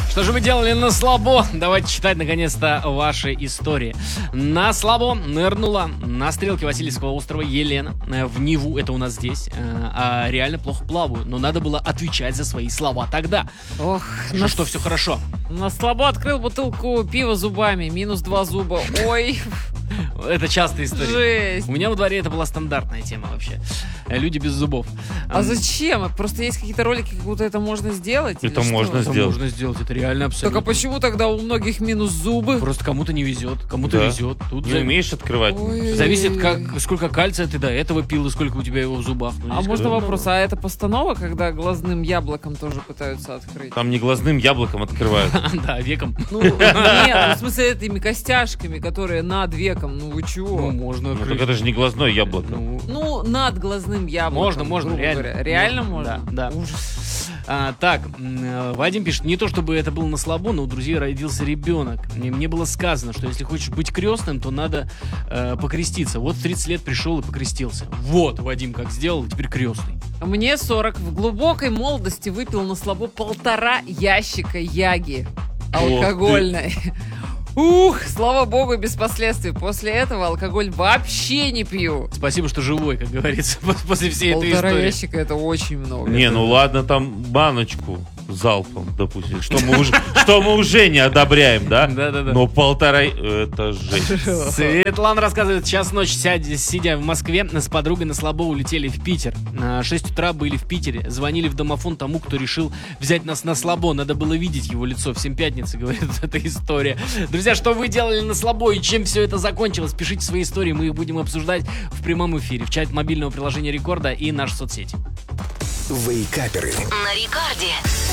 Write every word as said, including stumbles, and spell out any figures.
Что же вы делали на слабо? Давайте читать, наконец-то, ваши истории. На слабо нырнула на стрелке Васильевского острова Елена в Неву, это у нас здесь, а реально плохо плаваю, но надо было отвечать за свои слова тогда. Ох, Что, на, что все хорошо. на слабо открыл бутылку пива зубами, минус два зуба. Ой, Это частая история. жесть. У меня во дворе это была стандартная тема вообще. Люди без зубов. А зачем? Просто есть какие-то ролики, как будто это можно сделать? Это или можно что? Это сделать. можно сделать, это реально абсолютно. Так а почему тогда у многих минус зубы? Просто кому-то не везет, кому-то Да. везет. Тут Не за- умеешь открывать? Ой. зависит, как, сколько кальция ты до этого пил и сколько у тебя его в зубах. Ну, А здесь можно как-то- вопрос, а это постанова, когда глазным яблоком тоже пытаются открыть? Там не глазным яблоком открывают. Да, веком. Ну, нет, ну, в смысле этими костяшками, которые над веком, ну вы Ну, чего? можно Ну так открыть. это же не глазное яблоко. Ну, Ну, над глазным яблоком. Можно, можно, грубо реально. говоря. Реально Можно, можно? да, да. Ужас. А, так, м, э, Вадим пишет, не то чтобы это было на слабо, но у друзей родился ребенок. Мне, мне было сказано, что если хочешь быть крестным, то надо э, покреститься. Вот в тридцать лет пришел и покрестился. Вот, Вадим как сделал, и теперь крестный. Мне сорок. В глубокой молодости выпил на слабо полтора ящика яги алкогольной. Ух, слава богу, без последствий. После этого алкоголь вообще не пью. Спасибо, что живой, как говорится, после всей этой Полтора истории. ящика это очень много. Не, ну ладно, там баночку залпом, допустим, что мы уже, что мы уже не одобряем, да? Да-да-да. Но полтора, это жесть. Светлана рассказывает, час ночи, сядя- сидя в Москве, с подругой на слабо улетели в Питер. На шесть утра были в Питере, звонили в домофон тому, кто решил взять нас на слабо. Надо было видеть его лицо. Всем пятницы, говорит эта история. Друзья, что вы делали на слабо и чем все это закончилось? Пишите свои истории, мы их будем обсуждать в прямом эфире, в чате мобильного приложения Рекорда и наши соцсети. Вейкаперы. На рекорде.